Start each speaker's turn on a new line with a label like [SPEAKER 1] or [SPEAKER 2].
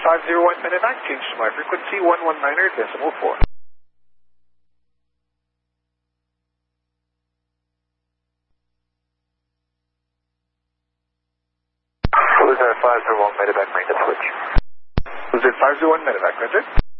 [SPEAKER 1] 501 Medevac, change to my frequency 119.4.
[SPEAKER 2] Who's our 501 Medevac, maintenance switch?
[SPEAKER 1] Was it 501 Medevac, that's it?